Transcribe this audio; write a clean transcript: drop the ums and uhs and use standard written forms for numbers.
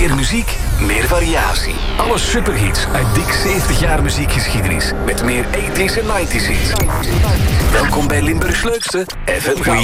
Meer muziek, meer variatie. Alle superhits uit dik 70 jaar muziekgeschiedenis. Met meer 80s en 90s hits. Welkom bij Limburgs leukste FM.